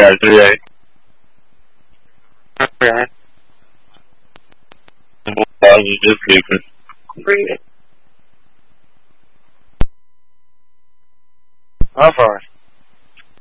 got 3-8. Okay. Bulldogs just keeping. How far?